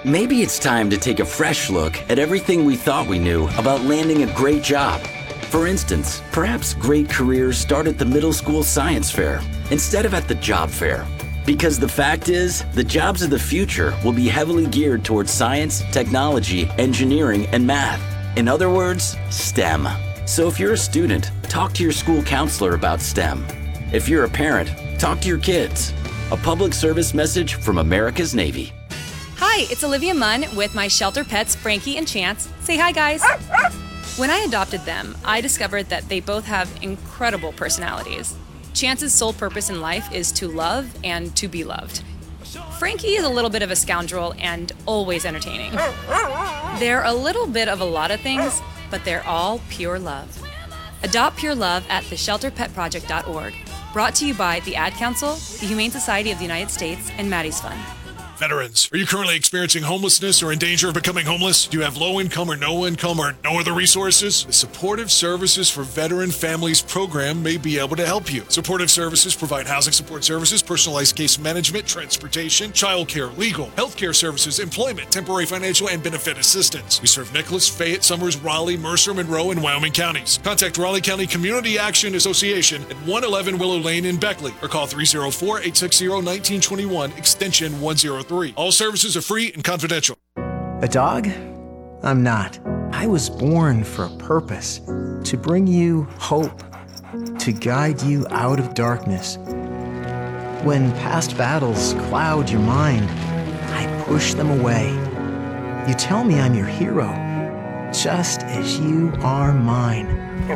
Maybe it's time to take a fresh look at everything we thought we knew about landing a great job. For instance, perhaps great careers start at the middle school science fair instead of at the job fair. Because the fact is, the jobs of the future will be heavily geared towards science, technology, engineering, and math. In other words, STEM. So if you're a student, talk to your school counselor about STEM. If you're a parent, talk to your kids. A public service message from America's Navy. Hi, it's Olivia Munn with my shelter pets, Frankie and Chance. Say hi, guys. When I adopted them, I discovered that they both have incredible personalities. Chance's sole purpose in life is to love and to be loved. Frankie is a little bit of a scoundrel and always entertaining. They're a little bit of a lot of things, but they're all pure love. Adopt pure love at theshelterpetproject.org. Brought to you by the Ad Council, the Humane Society of the United States, and Maddie's Fund. Veterans, are you currently experiencing homelessness or in danger of becoming homeless? Do you have low income or no other resources? The Supportive Services for Veteran Families program may be able to help you. Supportive Services provide housing support services, personalized case management, transportation, childcare, legal, healthcare services, employment, temporary financial, and benefit assistance. We serve Nicholas, Fayette, Summers, Raleigh, Mercer, Monroe, and Wyoming counties. Contact Raleigh County Community Action Association at 111 Willow Lane in Beckley or call 304-860-1921, extension 103. All services are free and confidential. A dog? I'm not. I was born for a purpose, to bring you hope, to guide you out of darkness. When past battles cloud your mind, I push them away. You tell me I'm your hero, just as you are mine.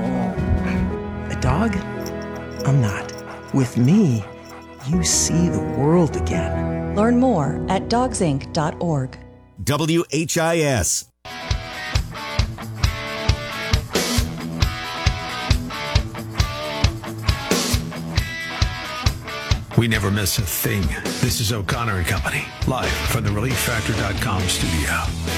A dog? I'm not. With me, you see the world again. Learn more at dogsinc.org. WHIS. We never miss a thing. This is O'Connor and Company, live from the ReliefFactor.com studio.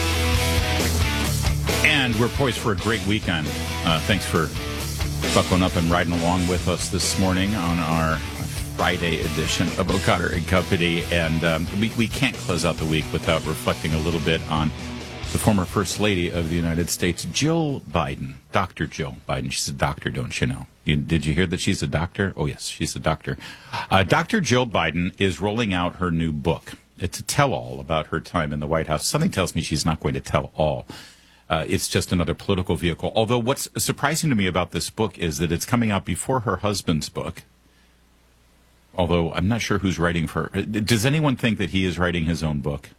And we're poised for a great weekend. Thanks for buckling up and riding along with us this morning on our Friday edition of O'Connor and Company. And we can't close out the week without reflecting a little bit on the former First Lady of the United States, Jill Biden. Dr. Jill Biden. She's a doctor, don't you know? Did you hear that she's a doctor? Oh, yes, she's a doctor. Dr. Jill Biden is rolling out her new book. It's a tell-all about her time in the White House. Something tells me she's not going to tell all. It's just another political vehicle. Although what's surprising to me about this book is that it's coming out before her husband's book. Although I'm not sure who's writing for her. Does anyone think that he is writing his own book?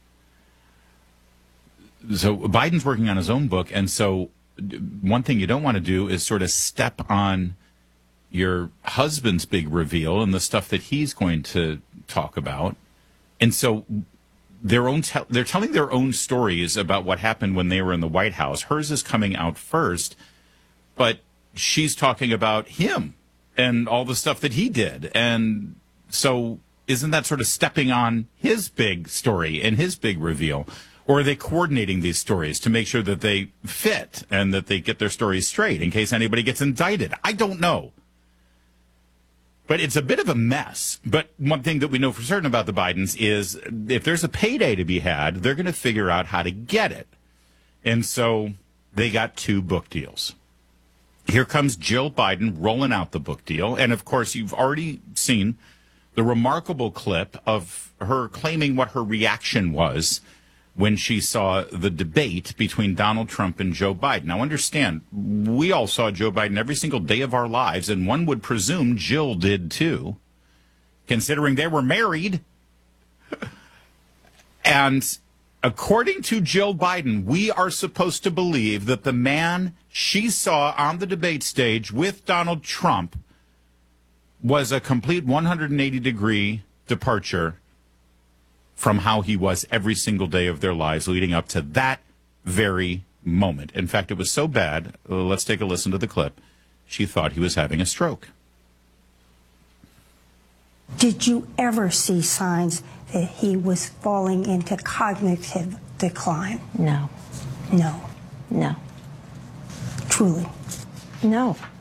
So Biden's working on his own book, and so one thing you don't want to do is sort of step on your husband's big reveal and the stuff that he's going to talk about. And so they're telling their own stories about what happened when they were in the White House. Hers is coming out first, but she's talking about him and all the stuff that he did. And so isn't that sort of stepping on his big story and his big reveal? Or are they coordinating these stories to make sure that they fit and that they get their stories straight in case anybody gets indicted? I don't know. But it's a bit of a mess. But one thing that we know for certain about the Bidens is if there's a payday to be had, they're going to figure out how to get it. And so they got two book deals. Here comes Jill Biden rolling out the book deal. And, of course, you've already seen the remarkable clip of her claiming what her reaction was when she saw the debate between Donald Trump and Joe Biden. Now, understand, we all saw Joe Biden every single day of our lives, and one would presume Jill did too, considering they were married. And according to Jill Biden, we are supposed to believe that the man she saw on the debate stage with Donald Trump was a complete 180-degree departure from how he was every single day of their lives leading up to that very moment. In fact, it was so bad, let's take a listen to the clip, she thought he was having a stroke. Did you ever see signs that he was falling into cognitive decline? No. No. No. Truly? No.